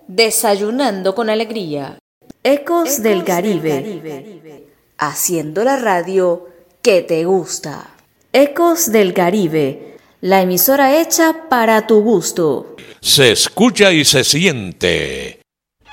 Desayunando con alegría. Ecos del Caribe. Haciendo la radio que te gusta. Ecos del Caribe. La emisora hecha para tu gusto. Se escucha y se siente